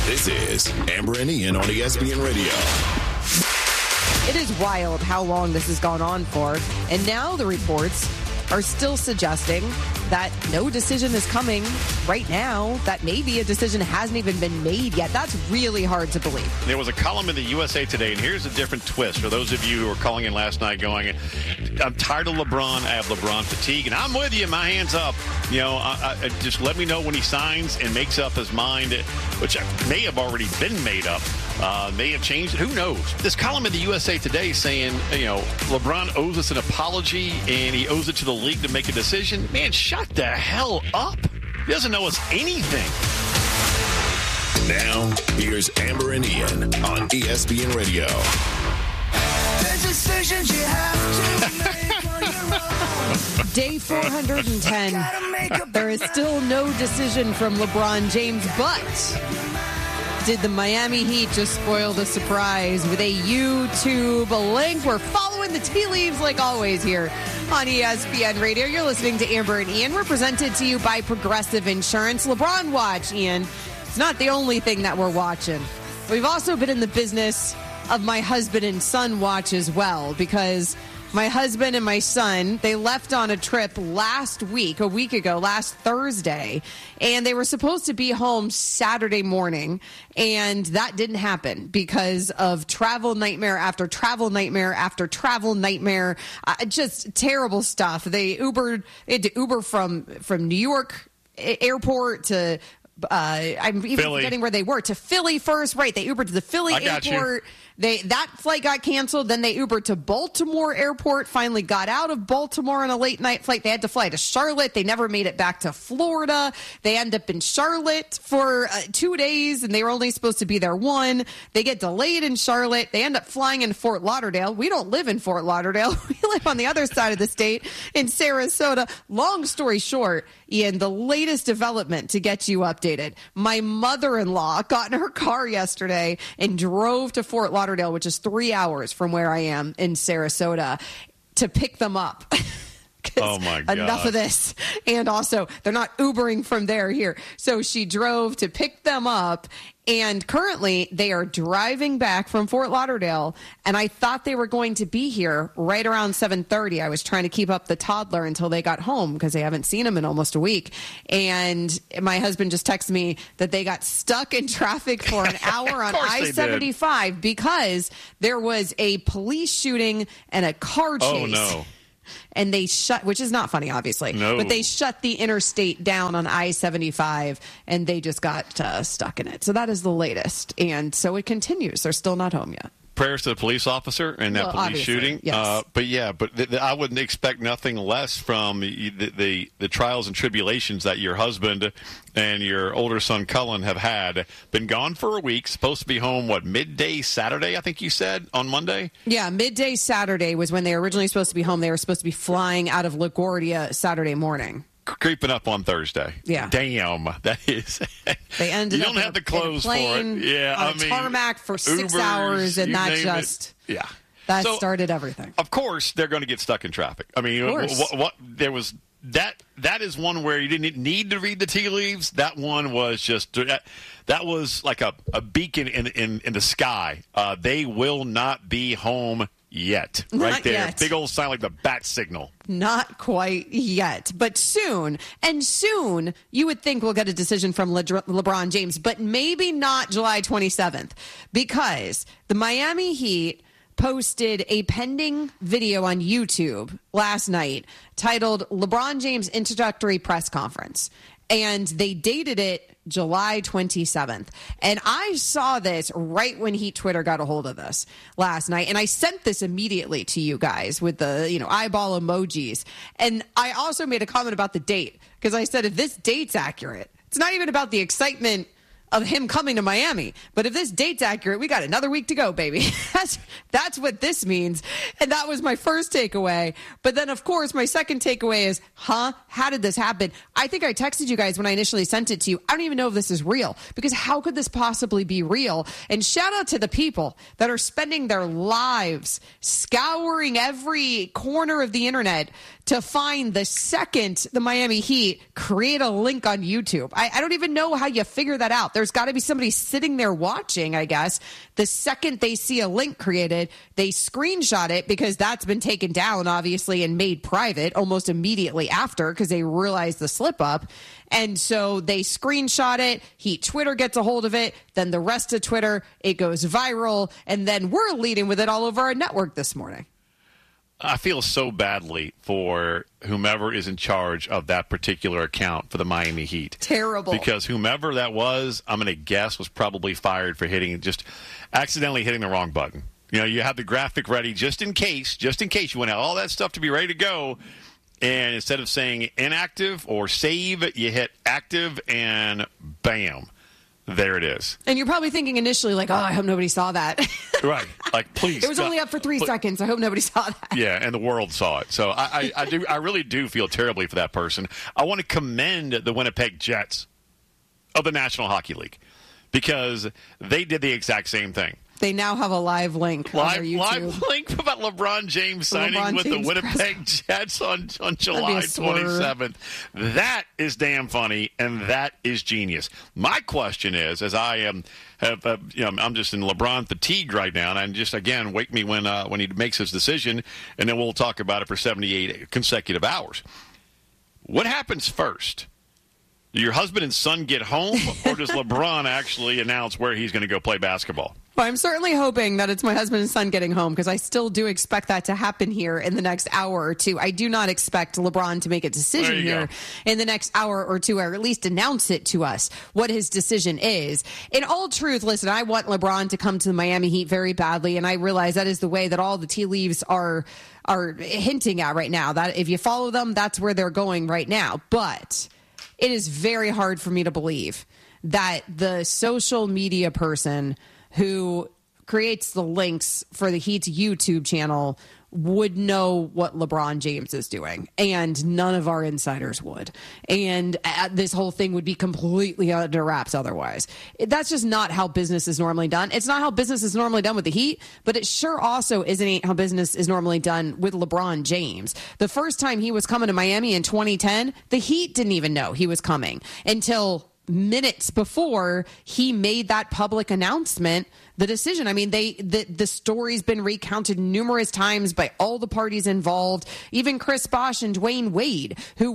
This is Amber and Ian on ESPN Radio. It is wild how long this has gone on for. And now the reports are still suggesting that no decision is coming right now, that maybe a decision hasn't even been made yet. That's really hard to believe. There was a column in the USA Today, and here's a different twist. For those of you who were calling in last night going, I'm tired of LeBron, I have LeBron fatigue, and I'm with you, my hands up. You know, I just let me know when he signs and makes up his mind, which may have already been made up. May have changed. Who knows? This column in the USA Today saying, you know, LeBron owes us an apology and he owes it to the league to make a decision. Man, shut the hell up. He doesn't owe us anything. Now, here's Amber and Ian on ESPN Radio. There's decisions you have to make on your own. Day 410. There is still no decision from LeBron James, but did the Miami Heat just spoil the surprise with a YouTube link? We're following the tea leaves like always here on ESPN Radio. You're listening to Amber and Ian. We're presented to you by Progressive Insurance. LeBron watch, Ian. It's not the only thing that we're watching. We've also been in the business of my husband and son watch as well, because my husband and my son, they left on a trip last week, a week ago, last Thursday, and they were supposed to be home Saturday morning, and that didn't happen because of travel nightmare after travel nightmare after travel nightmare. Just terrible stuff. They had to Uber from New York airport to I'm even forgetting where they were, to Philly first. Right, they Ubered to the Philly airport. That flight got canceled. Then they Ubered to Baltimore airport, finally got out of Baltimore on a late night flight. They had to fly to Charlotte. They never made it back to Florida. They end up in Charlotte for 2 days, and they were only supposed to be there one. They get delayed in Charlotte. They end up flying in Fort Lauderdale. We don't live in Fort Lauderdale. We live on the other side of the state in Sarasota. Long story short, Ian, the latest development to get you updated. My mother-in-law got in her car yesterday and drove to Fort Lauderdale, which is 3 hours from where I am in Sarasota, to pick them up. Oh, my God. Enough of this. And also, they're not Ubering from there here. So she drove to pick them up, and currently they are driving back from Fort Lauderdale, and I thought they were going to be here right around 7:30. I was trying to keep up the toddler until they got home because they haven't seen him in almost a week. And my husband just texted me that they got stuck in traffic for an hour on I-75 because there was a police shooting and a car chase. Oh, no. And they shut, which is not funny, obviously, but they shut the interstate down on I-75, and they just got stuck in it. So that is the latest. And so it continues. They're still not home yet. Prayers to the police officer and that police shooting. Yes. But I wouldn't expect nothing less from the trials and tribulations that your husband and your older son Cullen have had. Been gone for a week, supposed to be home, midday Saturday, I think you said, on Monday? Yeah, midday Saturday was when they were originally supposed to be home. They were supposed to be flying out of LaGuardia Saturday morning. Creeping up on Thursday. Yeah. Damn. That is. They ended you up don't have the clothes for it. Yeah. On tarmac for 6 hours, and that just. Yeah. That started everything. Of course, they're going to get stuck in traffic. I mean, what there was that is one where you didn't need to read the tea leaves. That one was just that was like a beacon in the sky. They will not be home yet. Right there. Yet. Big old sign like the bat signal. Not quite yet, but soon. And soon, you would think we'll get a decision from LeBron James, but maybe not July 27th, because the Miami Heat posted a pending video on YouTube last night titled LeBron James Introductory Press Conference. And they dated it July 27th. And I saw this right when Heat Twitter got a hold of this last night. And I sent this immediately to you guys with the, eyeball emojis. And I also made a comment about the date, because I said, if this date's accurate, it's not even about the excitement of him coming to Miami, but if this date's accurate, we got another week to go, baby. That's what this means. And that was my first takeaway. But then, of course, my second takeaway is, how did this happen? I think I texted you guys when I initially sent it to you. I don't even know if this is real, because how could this possibly be real? And shout out to the people that are spending their lives scouring every corner of the internet to find the second the Miami Heat create a link on YouTube. I don't even know how you figure that out. There's got to be somebody sitting there watching, I guess. The second they see a link created, they screenshot it because that's been taken down, obviously, and made private almost immediately after because they realized the slip up. And so they screenshot it. Twitter gets a hold of it. Then the rest of Twitter, it goes viral. And then we're leading with it all over our network this morning. I feel so badly for whomever is in charge of that particular account for the Miami Heat. Terrible. Because whomever that was, I'm going to guess, was probably fired for accidentally hitting the wrong button. You have the graphic ready just in case you want all that stuff to be ready to go. And instead of saying inactive or save, you hit active and bam, there it is. And you're probably thinking initially like, oh, I hope nobody saw that. Right. Like, please. It was only up for 3 seconds. I hope nobody saw that. Yeah, and the world saw it. So I really do feel terribly for that person. I want to commend the Winnipeg Jets of the National Hockey League because they did the exact same thing. They now have a live link on their YouTube. Live link about LeBron James signing with the Winnipeg Jets on July 27th. That is damn funny, and that is genius. My question is, as I am, I'm just in LeBron fatigue right now, and just again wake me when he makes his decision, and then we'll talk about it for 78 consecutive hours. What happens first? Do your husband and son get home, or does LeBron actually announce where he's going to go play basketball? Well, I'm certainly hoping that it's my husband and son getting home because I still do expect that to happen here in the next hour or two. I do not expect LeBron to make a decision here in the next hour or two, or at least announce it to us what his decision is. In all truth, listen, I want LeBron to come to the Miami Heat very badly, and I realize that is the way that all the tea leaves are hinting at right now. That if you follow them, that's where they're going right now. But it is very hard for me to believe that the social media person who creates the links for the Heat's YouTube channel would know what LeBron James is doing, and none of our insiders would. And this whole thing would be completely under wraps otherwise. That's just not how business is normally done. It's not how business is normally done with the Heat, but it sure also isn't how business is normally done with LeBron James. The first time he was coming to Miami in 2010, the Heat didn't even know he was coming until minutes before he made that public announcement, the decision. I mean, the story's been recounted numerous times by all the parties involved, even Chris Bosh and Dwayne Wade, who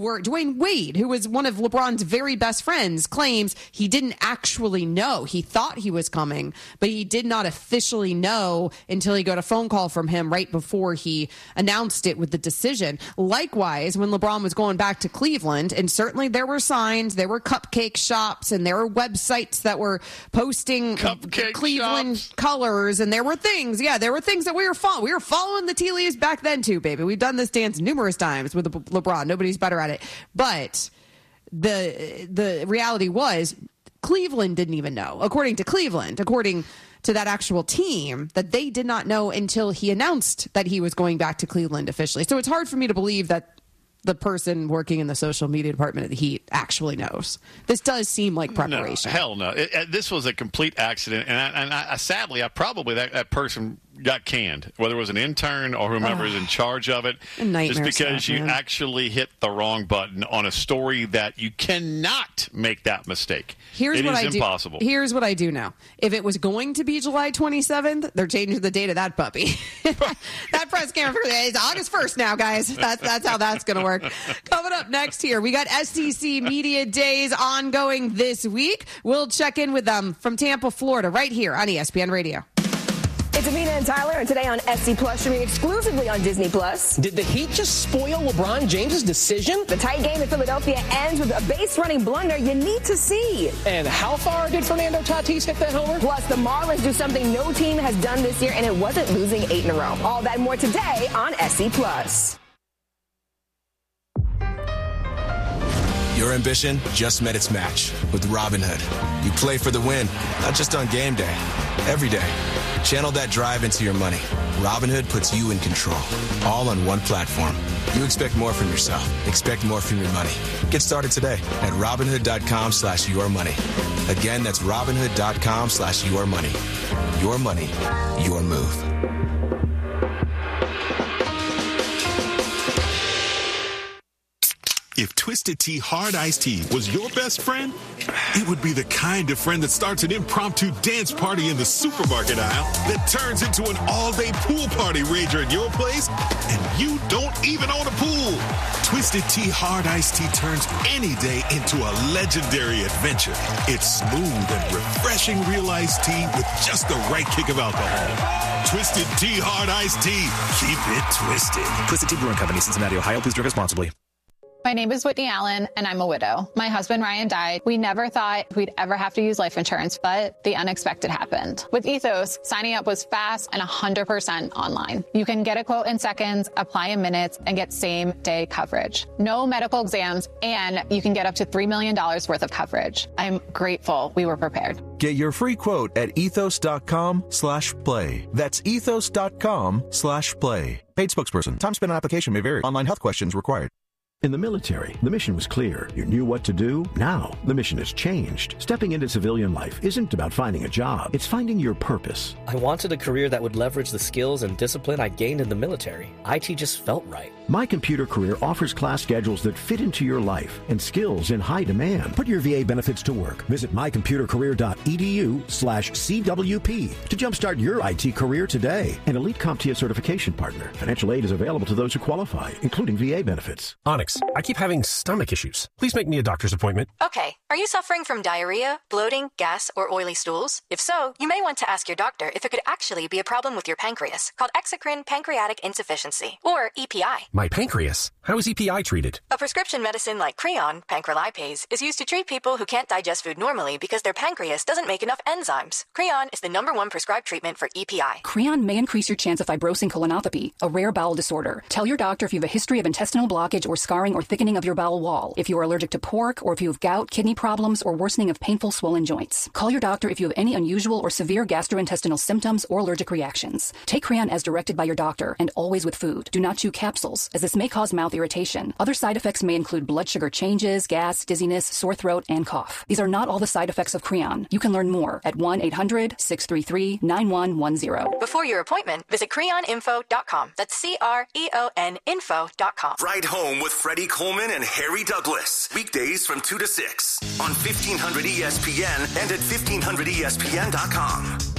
was one of LeBron's very best friends, claims he didn't actually know. He thought he was coming, but he did not officially know until he got a phone call from him right before he announced it with the decision. Likewise, when LeBron was going back to Cleveland, and certainly there were signs, there were cupcake shops, and there were websites that were posting Cleveland colors, and there were things that we were following. We were following the tea leaves back then too, baby. We've done this dance numerous times with LeBron. Nobody's better at it. But the reality was Cleveland didn't even know. According to Cleveland, according to that actual team, that they did not know until he announced that he was going back to Cleveland officially. So it's hard for me to believe that the person working in the social media department of the Heat actually knows. This does seem like preparation. No, hell no. This was a complete accident, and sadly, that person got canned, whether it was an intern or whomever is in charge of it, just because you actually hit the wrong button on a story that you cannot make that mistake. It is impossible. Here's what I do know. If it was going to be July 27th, they're changing the date of that puppy. That press conference is August 1st now, guys. That's how that's going to work. Coming up next here, we got SEC Media Days ongoing this week. We'll check in with them from Tampa, Florida, right here on ESPN Radio. It's Amina and Tyler, and today on SC Plus, streaming exclusively on Disney Plus. Did the Heat just spoil LeBron James' decision? The tight game in Philadelphia ends with a base-running blunder you need to see. And how far did Fernando Tatis hit that homer? Plus, the Marlins do something no team has done this year, and it wasn't losing 8 in a row. All that and more today on SC Plus. Your ambition just met its match with Robinhood. You play for the win, not just on game day, every day. Channel that drive into your money. Robinhood puts you in control, all on one platform. You expect more from yourself. Expect more from your money. Get started today at Robinhood.com/yourmoney. Again, that's Robinhood.com/yourmoney. Your money, your move. If Twisted Tea Hard Iced Tea was your best friend, it would be the kind of friend that starts an impromptu dance party in the supermarket aisle that turns into an all-day pool party rager at your place, and you don't even own a pool. Twisted Tea Hard Iced Tea turns any day into a legendary adventure. It's smooth and refreshing real iced tea with just the right kick of alcohol. Twisted Tea Hard Iced Tea. Keep it twisted. Twisted Tea Brewing Company, Cincinnati, Ohio. Please drink responsibly. My name is Whitney Allen, and I'm a widow. My husband, Ryan, died. We never thought we'd ever have to use life insurance, but the unexpected happened. With Ethos, signing up was fast and 100% online. You can get a quote in seconds, apply in minutes, and get same-day coverage. No medical exams, and you can get up to $3 million worth of coverage. I'm grateful we were prepared. Get your free quote at ethos.com/play. That's ethos.com/play. Paid spokesperson. Time spent on application may vary. Online health questions required. In the military, the mission was clear. You knew what to do. Now, the mission has changed. Stepping into civilian life isn't about finding a job. It's finding your purpose. I wanted a career that would leverage the skills and discipline I gained in the military. IT just felt right. My Computer Career offers class schedules that fit into your life and skills in high demand. Put your VA benefits to work. Visit mycomputercareer.edu/CWP to jumpstart your IT career today. An elite CompTIA certification partner. Financial aid is available to those who qualify, including VA benefits. Onyx, I keep having stomach issues. Please make me a doctor's appointment. Okay. Are you suffering from diarrhea, bloating, gas, or oily stools? If so, you may want to ask your doctor if it could actually be a problem with your pancreas, called exocrine pancreatic insufficiency, or EPI. My pancreas? How is EPI treated? A prescription medicine like Creon, pancrelipase, is used to treat people who can't digest food normally because their pancreas doesn't make enough enzymes. Creon is the #1 prescribed treatment for EPI. Creon may increase your chance of fibrosing colonopathy, a rare bowel disorder. Tell your doctor if you have a history of intestinal blockage or scarring or thickening of your bowel wall, if you are allergic to pork, or if you have gout, kidney problems, or worsening of painful swollen joints. Call your doctor if you have any unusual or severe gastrointestinal symptoms or allergic reactions. Take Creon as directed by your doctor and always with food. Do not chew capsules, as this may cause mouth irritation. Other side effects may include blood sugar changes, gas, dizziness, sore throat, and cough. These are not all the side effects of Creon. You can learn more at 1-800-633-9110. Before your appointment, visit creoninfo.com. That's CREON info.com. Ride Home with Freddie Coleman and Harry Douglas. Weekdays from 2 to 6 on 1500 ESPN and at 1500ESPN.com.